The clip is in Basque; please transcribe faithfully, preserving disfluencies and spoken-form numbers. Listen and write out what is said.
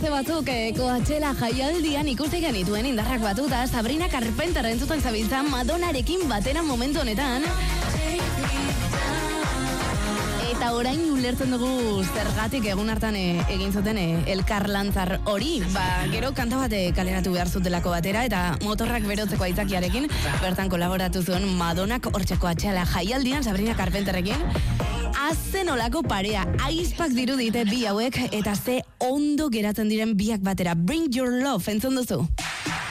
aste batzuk eh, Coachella jaialdian ikusi genituen indarrak batuta Sabrina Carpenter entzuten zabiltza Madonarekin batera momentu honetan. Eta orain ulertzen dugu zergatik egun hartan e, egin zuten e, elkarlantzar hori. Ba, gero kanta bat kaleratu behar zutelako batera eta motorrak berotzeko aitzakiarekin bertan kolaboratu zuen Madonak hortxeko Coachella jaialdian Sabrina Carpenterrekin. Azen olako parea, aizpak dirudite bi hauek eta ze ondo geratzen diren biak batera. Bring Your Love, entzun duzu.